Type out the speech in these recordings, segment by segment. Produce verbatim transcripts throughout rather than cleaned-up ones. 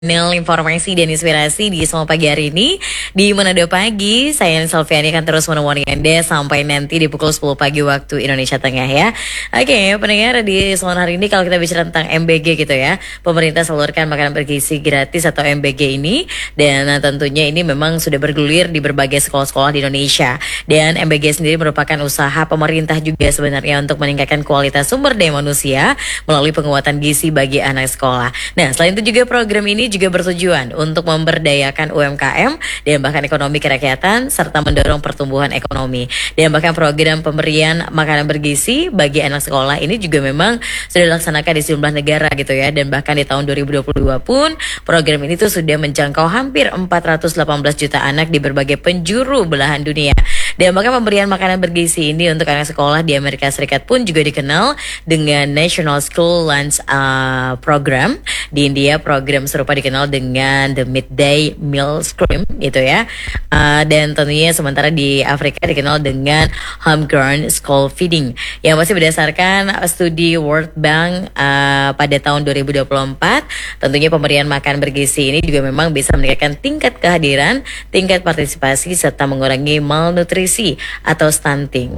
Nil informasi dan inspirasi di semua pagi hari ini di Manado Pagi. Saya Selviani akan terus menemani Anda sampai nanti di pukul sepuluh pagi waktu Indonesia Tengah ya. Oke pendengar, di sore hari ini kalau kita bicara tentang M B G gitu ya, pemerintah salurkan makanan bergizi gratis atau M B G ini. Dan nah, tentunya ini memang sudah bergulir di berbagai sekolah-sekolah di Indonesia. Dan M B G sendiri merupakan usaha pemerintah juga sebenarnya untuk meningkatkan kualitas sumber daya manusia melalui penguatan gizi bagi anak sekolah. Nah selain itu juga program ini juga bertujuan untuk memberdayakan U M K M dan bahkan ekonomi kerakyatan serta mendorong pertumbuhan ekonomi. Dan bahkan program pemberian makanan bergizi bagi anak sekolah ini juga memang sudah dilaksanakan di sejumlah negara gitu ya. Dan bahkan di tahun dua ribu dua puluh dua pun program ini tuh sudah menjangkau hampir empat ratus delapan belas juta anak di berbagai penjuru belahan dunia. Dan bahkan pemberian makanan bergizi ini untuk anak sekolah di Amerika Serikat pun juga dikenal dengan National School Lunch uh, Program. Di India program serupa dikenal dengan The Midday Meal Scheme gitu ya. Uh, dan tentunya sementara di Afrika dikenal dengan Homegrown School Feeding. Yang masih berdasarkan studi World Bank uh, pada tahun dua ribu dua puluh empat, tentunya pemberian makan bergizi ini juga memang bisa meningkatkan tingkat kehadiran, tingkat partisipasi serta mengurangi malnutrisi atau stunting.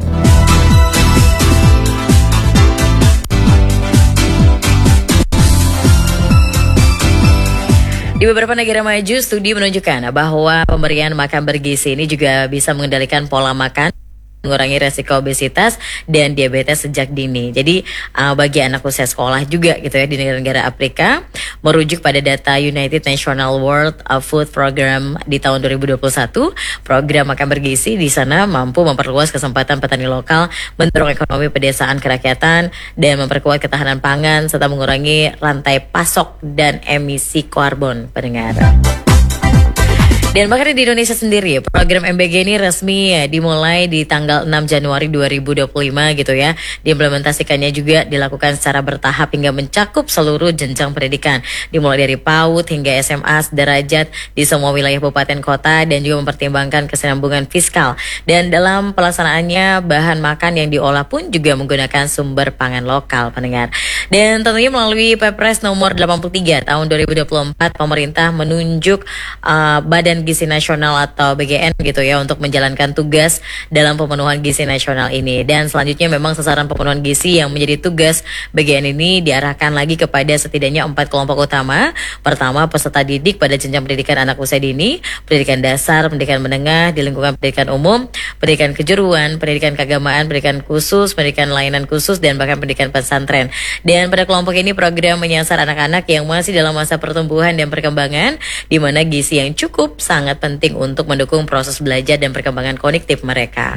Di beberapa negara maju, studi menunjukkan bahwa pemberian makan bergizi ini juga bisa mengendalikan pola makan, mengurangi resiko obesitas dan diabetes sejak dini. Jadi uh, bagi anak usia sekolah juga gitu ya di negara-negara Afrika, merujuk pada data United National World Food Program di tahun dua ribu dua puluh satu, program makan bergizi di sana mampu memperluas kesempatan petani lokal, mendorong ekonomi pedesaan kerakyatan dan memperkuat ketahanan pangan serta mengurangi rantai pasok dan emisi karbon, pendengar. Dan bahkan di Indonesia sendiri, program M B G ini resmi ya, dimulai di tanggal enam Januari dua ribu dua puluh lima gitu ya. Diimplementasikannya juga dilakukan secara bertahap hingga mencakup seluruh jenjang pendidikan. Dimulai dari PAUD hingga S M A sederajat di semua wilayah kabupaten kota dan juga mempertimbangkan kesinambungan fiskal. Dan dalam pelaksanaannya, bahan makan yang diolah pun juga menggunakan sumber pangan lokal, pendengar. Dan tentunya melalui Perpres nomor delapan puluh tiga tahun dua ribu dua puluh empat, pemerintah menunjuk uh, Badan Gizi Nasional atau B G N gitu ya untuk menjalankan tugas dalam pemenuhan gizi nasional ini. Dan selanjutnya memang sasaran pemenuhan gizi yang menjadi tugas B G N ini diarahkan lagi kepada setidaknya empat kelompok utama. Pertama, peserta didik pada jenjang pendidikan anak usia dini, pendidikan dasar, pendidikan menengah, di lingkungan pendidikan umum, pendidikan kejuruan, pendidikan keagamaan, pendidikan khusus, pendidikan layanan khusus, dan bahkan pendidikan pesantren. Dan pada kelompok ini program menyasar anak-anak yang masih dalam masa pertumbuhan dan perkembangan, di mana gizi yang cukup sangat penting untuk mendukung proses belajar dan perkembangan kognitif mereka.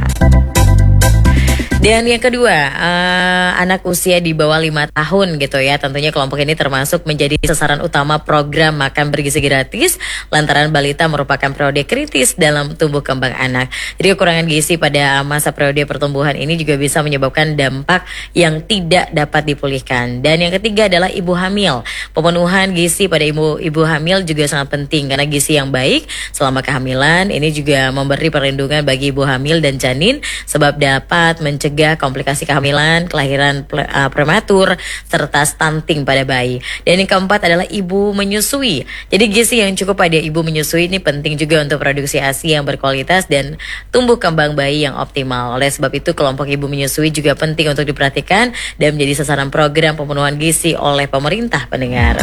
Dan yang kedua, uh, anak usia di bawah lima tahun gitu ya. Tentunya kelompok ini termasuk menjadi sasaran utama program makan bergizi gratis lantaran balita merupakan periode kritis dalam tumbuh kembang anak. Jadi kekurangan gizi pada masa periode pertumbuhan ini juga bisa menyebabkan dampak yang tidak dapat dipulihkan. Dan yang ketiga adalah ibu hamil. Pemenuhan gizi pada ibu ibu hamil juga sangat penting karena gizi yang baik selama kehamilan ini juga memberi perlindungan bagi ibu hamil dan janin sebab dapat mencegah komplikasi kehamilan, kelahiran uh, prematur, serta stunting pada bayi. Dan yang keempat adalah ibu menyusui. Jadi gizi yang cukup pada ibu menyusui ini penting juga untuk produksi ASI yang berkualitas dan tumbuh kembang bayi yang optimal. Oleh sebab itu kelompok ibu menyusui juga penting untuk diperhatikan dan menjadi sasaran program pemenuhan gizi oleh pemerintah, pendengar.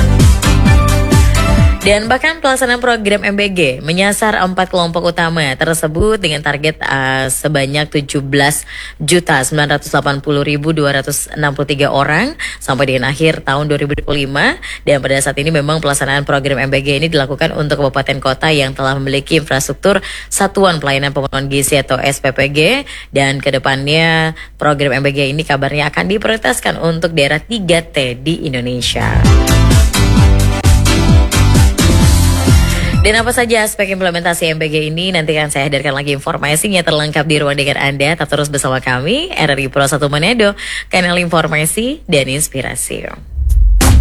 Dan bahkan pelaksanaan program M B G menyasar empat kelompok utama tersebut dengan target uh, sebanyak tujuh belas juta sembilan ratus delapan puluh ribu dua ratus enam puluh tiga orang sampai dengan akhir tahun dua ribu dua puluh lima. Dan pada saat ini memang pelaksanaan program M B G ini dilakukan untuk kabupaten kota yang telah memiliki infrastruktur Satuan Pelayanan Pemenuhan Gizi atau S P P G. Dan kedepannya program M B G ini kabarnya akan diprioritaskan untuk daerah tiga T di Indonesia. Dan apa saja aspek implementasi M B G ini nanti akan saya hadirkan lagi informasinya terlengkap di ruang dengar Anda. Tetap terus bersama kami, R R I Pro satu Manado, kanal informasi dan inspirasi.